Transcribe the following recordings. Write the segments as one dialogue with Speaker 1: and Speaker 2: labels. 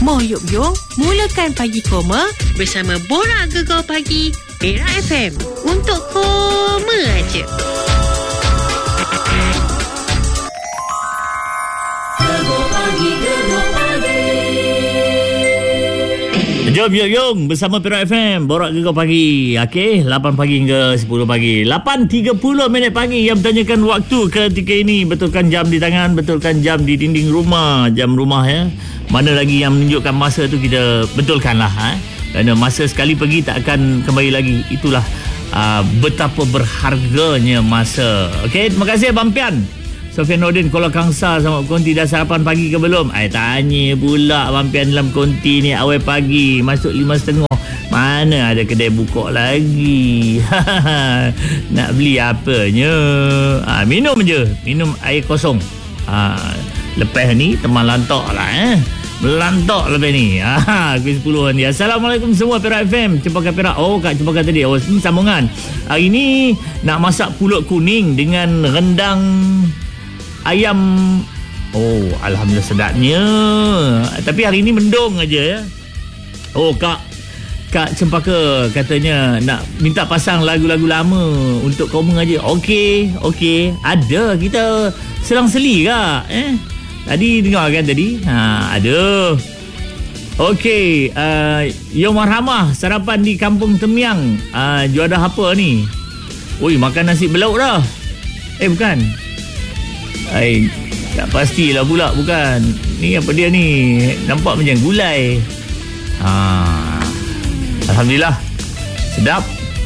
Speaker 1: Moh Yop Yong, mulakan pagi koma bersama Borak Gegar Pagi Era FM. Untuk koma aja.
Speaker 2: Jom Yung bersama Perak FM Borak Gegar Pagi. Okey, 8 pagi hingga 10 pagi. 8.30 minit pagi yang bertanyakan waktu ketika ini. Betulkan jam di tangan, betulkan jam di dinding rumah, jam rumah ya. Mana lagi yang menunjukkan masa tu kita betulkanlah Kerana masa sekali pergi tak akan kembali lagi. Itulah betapa berharganya masa. Okey, terima kasih Abang Pian. Sofian Nordin Kuala Kangsar sama konti dah sarapan pagi ke belum? Tanya pula Abang Pian dalam konti ni awal pagi masuk 5.30. Mana ada kedai buka lagi? Nak beli apanya? Minum je. Minum air kosong. Lepas ni teman lantak lah melantak lepas ni. Pukul 10 ni. Assalamualaikum semua Perak FM. Cempaka Perak. Kat Cempaka tadi. Ini sambungan. Hari ni nak masak pulut kuning dengan rendang ayam. Alhamdulillah sedapnya. Tapi hari ni mendung aja ya. Kak Cempaka katanya nak minta pasang lagu-lagu lama untuk koma aja. Okey. Ada, kita selang-seli kak. Tadi dengar kan tadi? Ada. Okey, Yo Marhamah sarapan di Kampung Temiang. Juadah apa ni? Makan nasi belauk dah. Bukan. Tak pastilah pula bukan. Ni apa dia ni? Nampak macam gulai. Alhamdulillah. Sedap.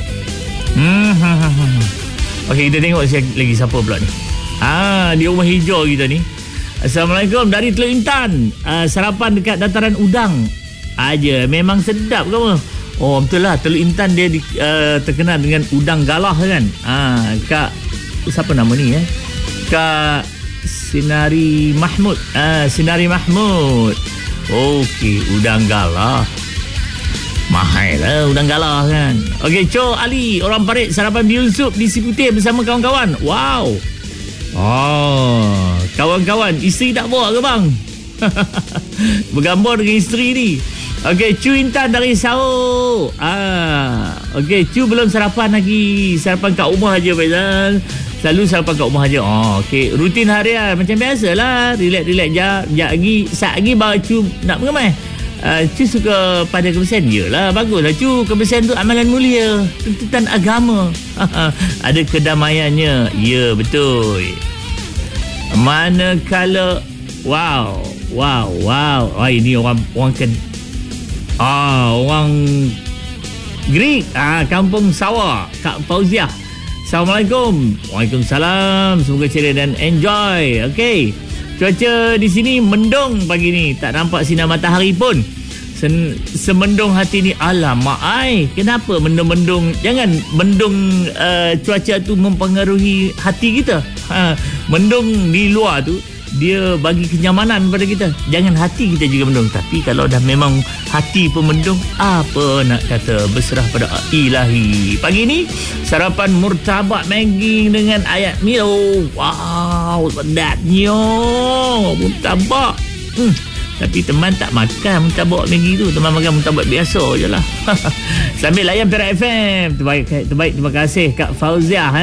Speaker 2: Okey, kita tengok lagi siapa pula ni. Di rumah hijau kita ni. Assalamualaikum dari Teluk Intan. Sarapan dekat dataran udang aja. Memang sedap ke apa? Betul lah. Teluk Intan dia terkenal dengan udang galah kan. Kak siapa nama ni Kak Sinari Mahmud. Sinari Mahmud. Okey, udang galah. Mahal lah udang galah kan. Okey, Cho Ali orang Parit sarapan bihun sup di Siputih bersama kawan-kawan. Wow. Kawan-kawan, isteri tak bawa ke bang? Bergambar dengan isteri ni. Okey, Cu Intan dari Sao. Okey, Cu belum sarapan lagi. Sarapan kat rumah aja Faizal. Selalu sarapan kat rumah aja. Okey, rutin harian macam biasalah. Relax lagi. Sat lagi baru Cu nak mengemai. Cu suka pada kebersihan. Yelah, baguslah Cu. Kebersihan tu amalan mulia, tuntutan agama. Ada kedamaiannya. Ya, betul. Manakala wow. Ini orang kan orang Greek. Kampung Sawah, Kak Fauziah. Assalamualaikum. Waalaikumsalam. Semoga ceria dan enjoy. Okey. Cuaca di sini mendung pagi ni. Tak nampak sinar matahari pun. Semendung hati ni. Alamak kenapa mendung-mendung? Jangan mendung cuaca tu mempengaruhi hati kita. Mendung di luar tu dia bagi kenyamanan pada kita. Jangan hati kita juga mendung. Tapi kalau dah memang hati pun mendung, apa nak kata, berserah pada ilahi. Pagi ni sarapan murtabak Maggi dengan ayam Milo. Wow, sedapnya murtabak. Tapi teman tak makan murtabak Maggi tu. Teman makan murtabak biasa je lah. Sambil layan Perak FM. Terbaik. Terima kasih Kak Fauziah.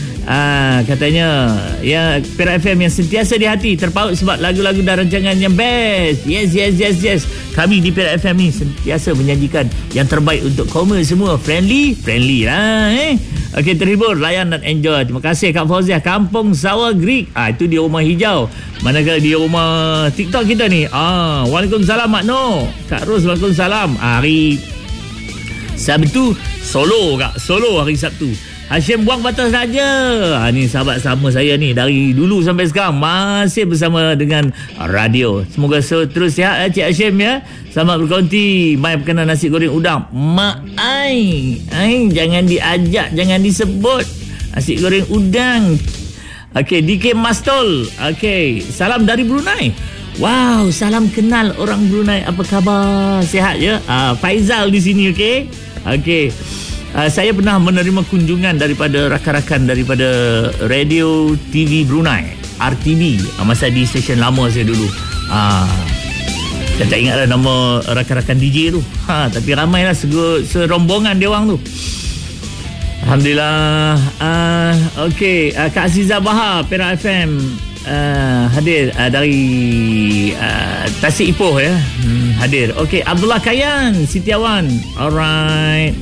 Speaker 2: Katanya ya, Perak FM yang sentiasa di hati, terpaut sebab lagu-lagu dan rancangan yang best. Yes. Kami di Perak FM ni sentiasa menyajikan yang terbaik untuk koma semua. Friendly lah Okey, terhibur, layan dan enjoy. Terima kasih Kak Fauziah. Kampung Sawah Greek. Itu di rumah hijau. Manakala di rumah TikTok kita ni. Waalaikumsalam Mak Noh. Kak Ros, waalaikumsalam. Hari Sabtu Solo hari Sabtu. Hashim buang batas saja. Ni sahabat sama saya ni dari dulu sampai sekarang masih bersama dengan radio. Semoga terus sihat Cik Hashim ya. Selamat berkonti. Mai berkenan nasi goreng udang. Mak ai jangan diajak, jangan disebut nasi goreng udang. Okey, DK Mastol. Okey, salam dari Brunei. Wow, salam kenal orang Brunei. Apa khabar? Sihat ya? Faizal di sini okey. Saya pernah menerima kunjungan daripada rakan-rakan daripada Radio TV Brunei, RTB, masa di stesen lama saya dulu. Saya tak ingatlah nama rakan-rakan DJ tu. Tapi ramailah serombongan dia orang tu. Alhamdulillah. Okey, Kak Aziza Bahar, Perak FM hadir dari Tasik Ipoh ya. Hadir. Okey, Abdullah Kayan, Sitiawan. Alright.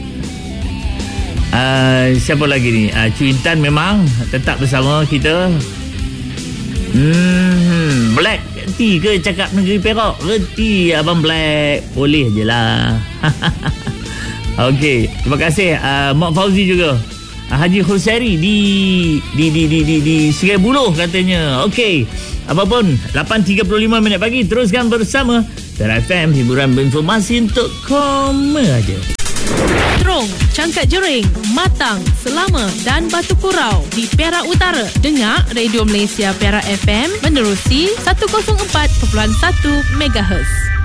Speaker 2: Siapa lagi ni? Cu Intan memang tetap bersama kita. Black reti ke cakap negeri Perak? Reti Abang Black. Boleh je lah. Okey, terima kasih Mak Fauzi juga. Haji Khusairi di Sungai Buloh katanya. Okey, apapun 8.35 minit pagi, teruskan bersama Perak FM, hiburan berinformasi untuk koma aja.
Speaker 1: Terong, Cangkat Jering, Matang, Selama dan Batu Kurau di Perak Utara. Dengar Radio Malaysia Perak FM menerusi 104.1 MHz.